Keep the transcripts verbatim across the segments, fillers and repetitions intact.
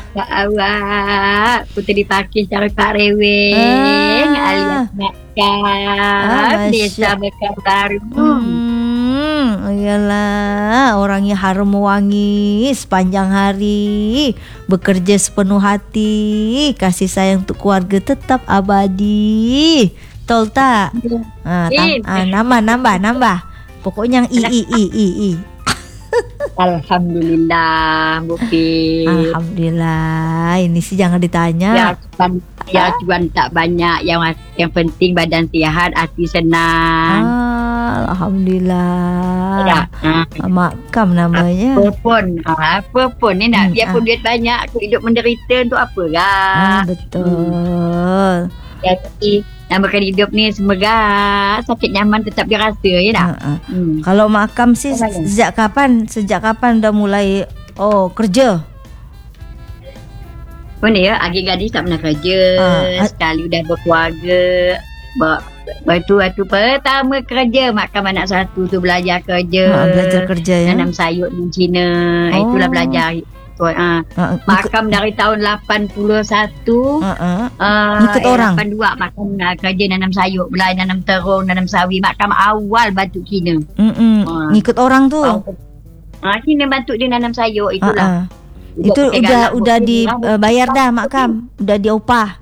Pak awak puteri pakis dari Pak Reweng Ah. alias Makam Ah, Desa Masya- Mekarbaru. Hmm, iyalah orangnya harum wangi sepanjang hari, bekerja sepenuh hati, kasih sayang untuk keluarga tetap abadi. Betul tak? Ah, tam, Eh. ah, nambah nambah nambah. Pokoknya yang i i i i i. Alhamdulillah Bu Pit. Alhamdulillah. Ini sih jangan Ya ditanya. cuman ya cuman tak banyak yang yang penting badan sihat, hati senang. Ah, Alhamdulillah. Ya. Ah. Makam namanya. Apa pun, ah, apa pun ni nak Hmm, biarpun ah. duit banyak, aku hidup menderita untuk apa Ah, lah. betul. Jadi namakan hidup ni semoga sakit nyaman tetap dirasa ya tak? Ah, ah. Hmm. Kalau makam sih Apa lagi? sejak kapan? Sejak kapan dah mulai oh kerja? Mana ya, agi gadis tak pernah kerja. Ah, ah. Sekali dah berkeluarga. Ba- Waktu waktu pertama kerja, makam anak satu tu belajar kerja. Ah, belajar kerja ya. Nanam sayur di Cina. Oh. Itulah belajar. Ah. Ah, Makam dari tahun lapan puluh satu. ah, ah. Uh, Ngikut orang? lapan puluh dua makam uh, kerja nanam sayur. Belai nanam terung, nanam sawi. Makam awal bantu Cina. Mm-mm. Ah. Ngikut orang tu. Ah, Cina bantu dia nanam sayur. Ah, Itulah. ah. Itu Buat udah galak, udah buat dibayar dah makam. Udah diupah.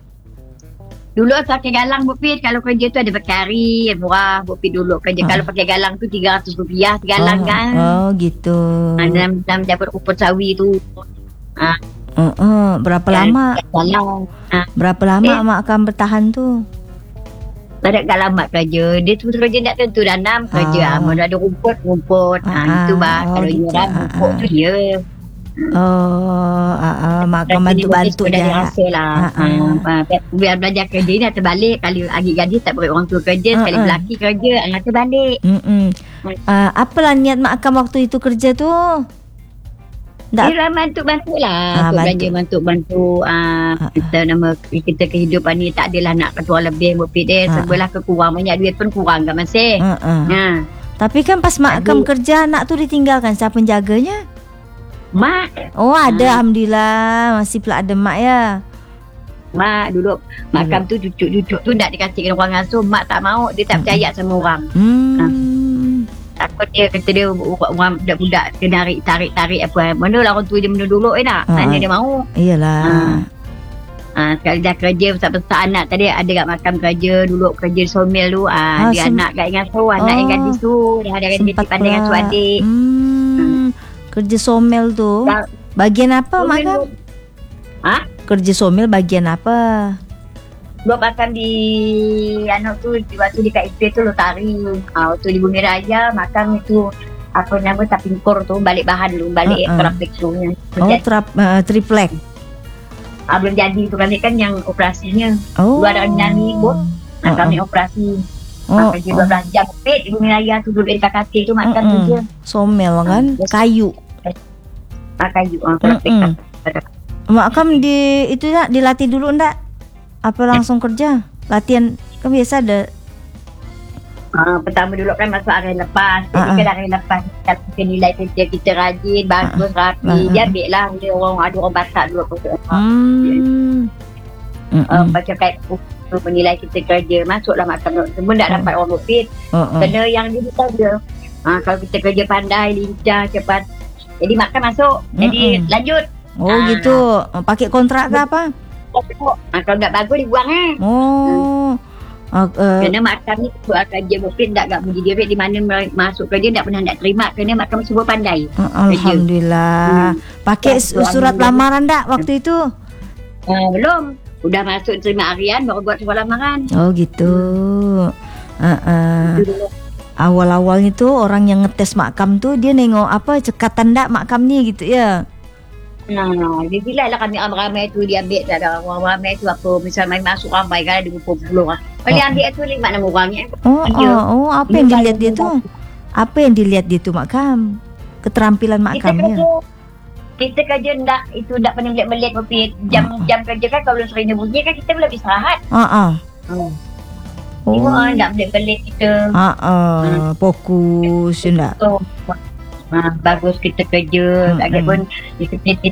Dulu pakai galang Bu Pit. Kalau kerja tu ada pakai hari. Murah Bu Pit dulu kerja. Ah. Kalau pakai galang tu tiga ratus rupiah. Galang oh, kan. Oh gitu. Ah, dalam, dalam dapat rumput sawi tu. Ah, Uh, uh, berapa lama? Galang. Ah, Berapa lama Eh. makam bertahan tu? pada galamat kerja. Dia tu kerja tak tentu nanam kerja. Ah. Ah. Mana ada rumput, rumput. Ah, Ah, itu bah. oh, Kalau gitu. nyeram Ah, rumput ah. tu dia. Oh, uh, uh, makam bantu-bantu dah je. dirasa lah. Ah, ah. Ah, ah, biar belajar kerja ni nak terbalik. Kalau agi gadis tak beri orang tua kerja. Ah, Sekali ah. lelaki kerja, anak terbalik. Mm-mm. Uh, apalah niat makam waktu itu kerja tu? Tak. Dia lah bantu-bantu lah. Ah, Untuk bantu. belanja bantu-bantu. Ah, Ah, ah. kita nama kita kehidupan ni tak adalah nak ketua lebih. Bupit dia. Ah, Sebelah kekurang. Banyak duit pun kurang kan masih. Uh, uh. Ha. Tapi kan pas makam Aduh. kerja anak tu ditinggalkan, siapa penjaganya? Mak. Oh ada, Ah. alhamdulillah masih pula ada mak ya. Mak dulu makam tu cucuk-cucuk tu nak dikasihkan orang asuh. Mak tak mau. Dia tak percaya sama orang. Hmm. Takut dia kata dia orang budak-budak kena tarik tarik tarik apa. Mana lah orang tua dia benda dulu eh nak. Ah, Mana ah. dia mau. Iyalah. Ah, sekali dah kerja besar-besar anak tadi ada kat makam kerja dulu kerja di Somel tu. Ah, Ah, dia sem- anak kat Ingaso, anak Oh. yang gadis tu. Dah ada gadis Sempat pandai dengan pula. suadik. Hmm. Kerja somel tu. Ya. Bagian apa makam? Ha? Kerja somel bagian apa? Dua makam di anak tu di waktu di Kak Ipe tu Lotari. Ah, waktu di Bumi Raya makam itu apa nama Tapingkor tu balik bahan tu balik Ah, ah. trafik tu. Oh, trap, uh, triplek. Ah, belum jadi tu kami kan yang operasinya. Oh. Dua ada nyanyi bos. Nah, Ah, kami ah. operasi. Oh, Oh, kerja dua belas jam. Pet di Bumi Raya tu duduk di K K T tu makan tu Mm-mm. je. Somel kan, yes. kayu. Ah, kayu. Ah, trafik. Mm-mm. Makam di itu tak dilatih dulu ndak? Apa langsung kerja? Latihan kan biasa ada. Ah, pertama dulu kan masuk area lepas. Jadi Ah, ah. kan area lepas kalau kita nilai kerja kita rajin, bagus, rapi. Ah, ah. Dia ambil lah. Dia orang ada orang batak dulu. Hmm. Uh, Mm-mm. macam kayak tu menilai kita kerja. Masuklah makam tu. Semua tak Ah. dapat orang mufid. Oh, oh. Kena yang dia saja. Ah, kalau kita kerja pandai, lincah, cepat. Jadi makam masuk. Jadi Mm-mm. lanjut. Oh Ah. gitu. Pakai kontrak ke apa? Ah, kalau tak bagus dibuang eh. Oh. Uh, uh, Kerana makam ni soal kerja mungkin tak gak puji diri di mana mer- masuk kerja tak pernah nak terima kerana makam semua pandai. Alhamdulillah. Pakai su- surat lamaran tak waktu itu? Uh, belum. Udah masuk terima harian baru buat surat lamaran. Oh gitu. Uh, uh. Awal-awalnya tu orang yang ngetes makam tu dia nengok apa cekatan tak makam ni gitu ya. Nah, dia bilang lah kami orang ramai tu dia ambil tak ada orang ramai tu apa misal main masuk ramai kan ada dua puluh orang. Kalau dia Oh. ambil tu lima enam orangnya. Oh, Ya. oh, oh, apa yang dilihat dia tu? Apa yang dilihat dia tu makam? Keterampilan Kita makamnya. kerja kita kerja ndak itu ndak pernah belit-belit Mufid. Jam Hmm. jam kerja kan kalau sering bunyi kan kita boleh istirahat. Ha ah. Hmm. Oh. Oh, ndak belit-belit kita. Ha ah, fokus ndak. So, ha, bagus kita kerja. Hmm, Agak hmm. pun disiplin kita